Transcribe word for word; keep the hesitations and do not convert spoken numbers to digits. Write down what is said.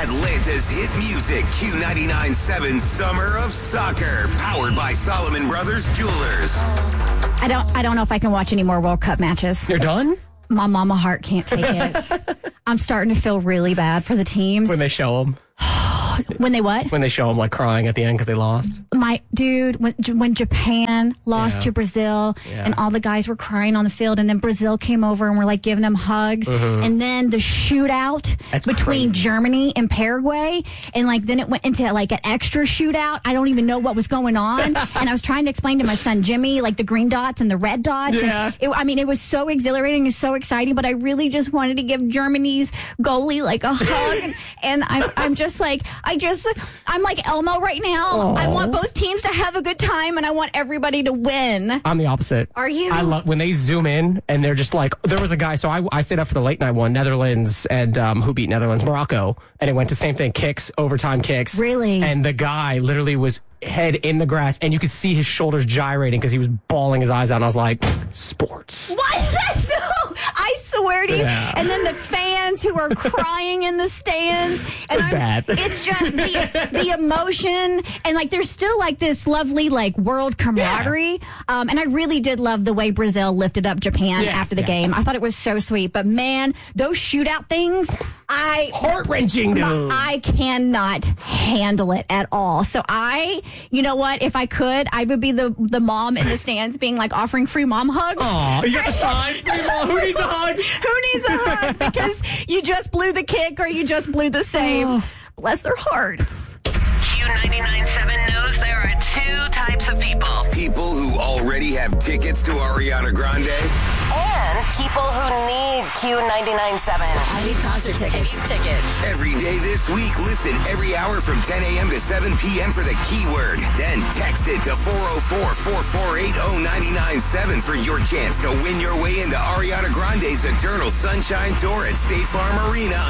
Atlanta's hit music, Q ninety-nine point seven Summer of Soccer, powered by Solomon Brothers Jewelers. I don't I don't know if I can watch any more World Cup matches. You're done? My mama heart can't take it. I'm starting to feel really bad for the teams. When they show them. When they what? When they show them like crying at the end because they lost. My dude, when, when Japan lost Yeah. to Brazil Yeah. and all the guys were crying on the field, and then Brazil came over and were like giving them hugs, Mm-hmm. and then the shootout That's between crazy. Germany and Paraguay, and like then it went into like an extra shootout. I don't even know what was going on, and I was trying to explain to my son Jimmy like the green dots and the red dots. Yeah. And it, I mean, it was so exhilarating and so exciting, but I really just wanted to give Germany's goalie like a hug, and I'm I'm just like I just. I'm like Elmo right now. Aww. I want both teams to have a good time, and I want everybody to win. I'm the opposite. Are you? I love when they zoom in and they're just like, there was a guy, so I, I stayed up for the late night one, Netherlands, and um, who beat Netherlands? Morocco. And it went to same thing, kicks, overtime kicks. Really? And the guy literally was head in the grass, and you could see his shoulders gyrating because he was bawling his eyes out, and I was like, sports. What? No, I swear to you. Yeah. And then the fans who are crying in the stands. And It's I'm- bad. It's just the, the emotion. And like, there's still like this lovely like world camaraderie. Um, and I really did love the way Brazil lifted up Japan Yeah, after the yeah. game. I thought it was so sweet. But man, those shootout things, I... Heart-wrenching, dude. I cannot handle it at all. So I, you know what? If I could, I would be the the mom in the stands being like offering free mom hugs. Aw, you got the sign? Who needs a hug? Who needs a hug? Because you just blew the kick or you just blew the save. Bless their hearts. Q ninety-nine point seven knows there are two types of people. People who already have tickets to Ariana Grande. And people who need Q ninety-nine point seven. I need concert tickets. I need tickets. Every day this week, listen every hour from ten a.m. to seven p.m. for the keyword. Then text it to four oh four, four four eight, oh nine nine seven for your chance to win your way into Ariana Grande's Eternal Sunshine Tour at State Farm Arena